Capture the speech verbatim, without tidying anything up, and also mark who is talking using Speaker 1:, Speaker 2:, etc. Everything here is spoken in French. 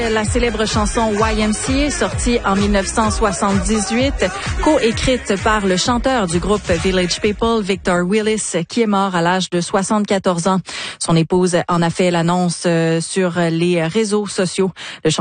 Speaker 1: La célèbre chanson Y M C A, sortie en mille neuf cent soixante-dix-huit, co-écrite par le chanteur du groupe Village People, Victor Willis, qui est mort à l'âge de soixante-quatorze ans. Son épouse en a fait l'annonce sur les réseaux sociaux. Le